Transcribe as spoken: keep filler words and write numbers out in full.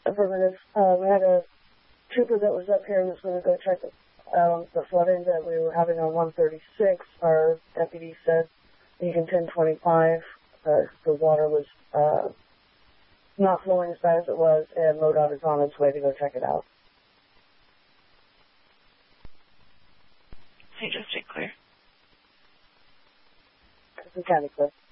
Affirmative. Uh, we had a trooper that was up here and was going to go check um, the flooding that we were having on one thirty-six. Our deputy said Beacon ten twenty-five, uh, the water was uh, not flowing as bad as it was, and MoDOT is on its way to go check it out. Hey, just stay clear. This is County Cliff.